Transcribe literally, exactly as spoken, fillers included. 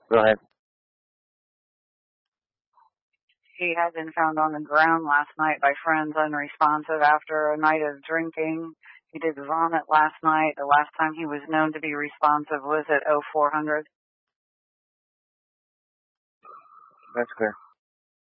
Go ahead. He had been found on the ground last night by friends unresponsive after a night of drinking. He did vomit last night. The last time he was known to be responsive was at oh four hundred. That's clear.